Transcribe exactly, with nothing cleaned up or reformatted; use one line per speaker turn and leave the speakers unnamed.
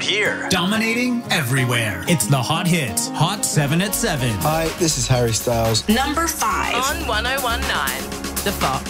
start here.
Dominating everywhere. It's the Hot Hits, Hot seven at seven.
Hi, this is Harry Styles.
Number five.
On one oh one point nine, The Fox.